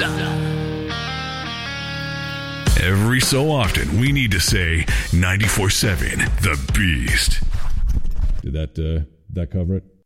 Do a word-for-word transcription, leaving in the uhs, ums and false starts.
Every so often, we need to say ninety-four seven The Beast. Did that uh, that cover it?